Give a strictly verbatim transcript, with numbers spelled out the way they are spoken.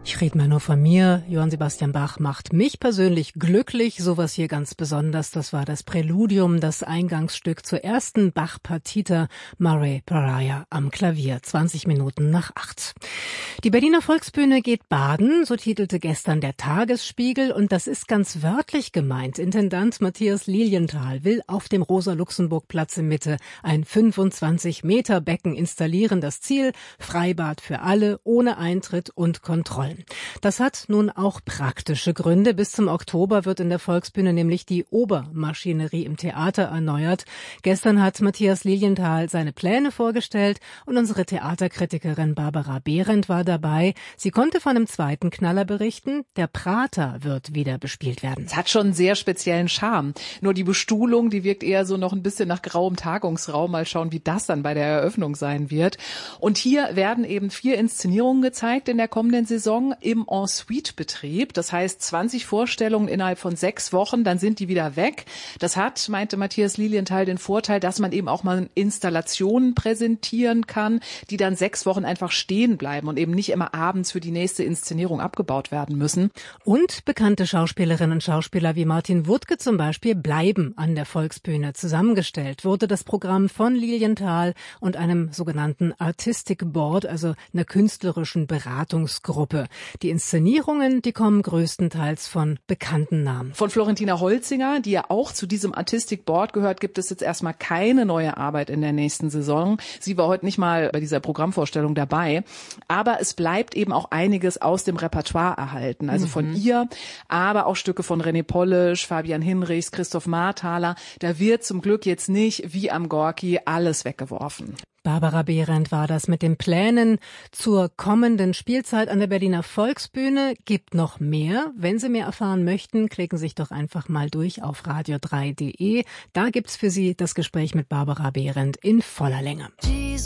Ich rede mal nur von mir. Johann Sebastian Bach macht mich persönlich glücklich. Sowas hier ganz besonders. Das war das Präludium, das Eingangsstück zur ersten Bach-Partita Murray Pariah am Klavier. zwanzig Minuten nach acht. Die Berliner Volksbühne geht baden, so titelte gestern der Tagesspiegel. Und das ist ganz wörtlich gemeint. Intendant Matthias Lilienthal will auf dem Rosa-Luxemburg-Platz in Mitte ein fünfundzwanzig Meter Becken installieren. Das Ziel: Freibad für alle, ohne Eintritt und Kontrollen. Das hat nun auch praktische Gründe. Bis zum Oktober wird in der Volksbühne nämlich die Obermaschinerie im Theater erneuert. Gestern hat Matthias Lilienthal seine Pläne vorgestellt und unsere Theaterkritikerin Barbara Behrendt war dabei. Sie konnte von einem zweiten Knaller berichten. Der Prater wird wieder bespielt werden. Es hat schon einen sehr speziellen Charme. Nur die Bestuhlung, die wirkt eher so noch ein bisschen nach grauem Tagungsraum. Mal schauen, wie das dann bei der Eröffnung sein wird. Und hier werden eben vier Inszenierungen gezeigt in der kommenden Saison im En-Suite-Betrieb. Das heißt zwanzig Vorstellungen innerhalb von sechs Wochen, dann sind die wieder weg. Das hat, meinte Matthias Lilienthal, den Vorteil, dass man eben auch mal Installationen präsentieren kann, die dann sechs Wochen einfach stehen bleiben und eben nicht immer abends für die nächste Inszenierung abgebaut werden müssen. Und bekannte Schauspielerinnen und Schauspieler wie Martin Wuttke zum Beispiel bleiben an der Volksbühne. Zusammengestellt wurde das Programm von Lilienthal und einem sogenannten Artistic Board, also einer künstlerischen Beratungsgruppe. Die Inszenierungen, die kommen größtenteils von bekannten Namen. Von Florentina Holzinger, die ja auch zu diesem Artistic Board gehört, gibt es jetzt erstmal keine neue Arbeit in der nächsten Saison. Sie war heute nicht mal bei dieser Programmvorstellung dabei. Aber es bleibt eben auch einiges aus dem Repertoire erhalten. Also mhm. von ihr, aber auch Stücke von René Polish, Fabian Hinrichs, Christoph Marthaler. Da wird zum Glück jetzt nicht, wie am Gorki, alles weggeworfen. Barbara Behrendt war das mit den Plänen zur kommenden Spielzeit an der Berliner Volksbühne. Gibt noch mehr. Wenn Sie mehr erfahren möchten, klicken Sie sich doch einfach mal durch auf radio drei punkt de. Da gibt's für Sie das Gespräch mit Barbara Behrendt in voller Länge.